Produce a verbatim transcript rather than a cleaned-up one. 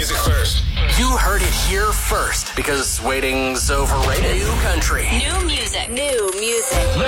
music first. You heard it here first because waiting's overrated. New country. New music. New music.